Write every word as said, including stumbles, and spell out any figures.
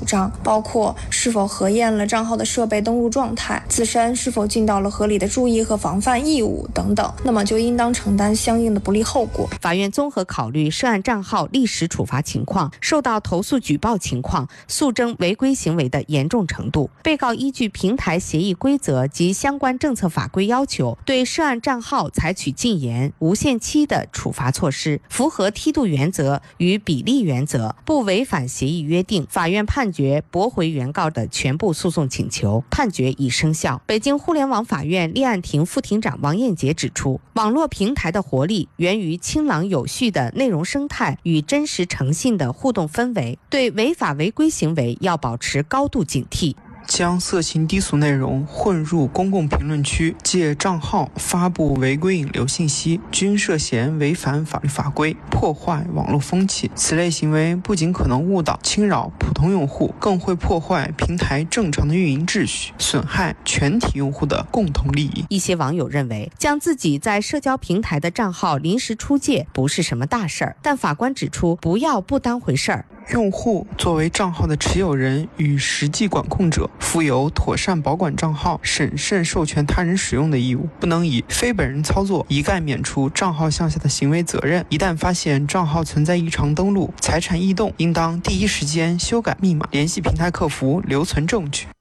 障，包括是否核验了账号的设备登录状态，自身是否尽到了合理的注意和防范义务等等，那么就应当承担相应的不利后果。 法院综合考虑涉案账号历史处罚情况、受到投诉举报情况、诉争违规行为的严重程度，被告依据平台协议规则及相关政策法规要求，对涉案账号采取禁言、无限期的处罚措施，符合梯度原则与比例原则，不违反协议约定。法院判决驳回原告的全部诉讼请求，判决已生效。北京互联网法院立案庭副庭长王艳杰指出，网络平台的活力源于清朗有序的内容生态与真实诚信的互动氛围，对违法违规行为要保持高度警惕。 将色情低俗内容混入公共评论区，借账号发布违规引流信息，均涉嫌违反法律法规，破坏网络风气。此类行为不仅可能误导、侵扰普通用户，更会破坏平台正常的运营秩序，损害全体用户的共同利益。 一些网友认为，将自己在社交平台的账号临时出借不是什么大事儿，但法官指出，不要不当回事儿。 用户作为账号的持有人与实际管控者，负有妥善保管账号、审慎授权他人使用的义务，不能以非本人操作一概免除账号项下的行为责任。一旦发现账号存在异常登录、财产异动，应当第一时间修改密码，联系平台客服留存证据。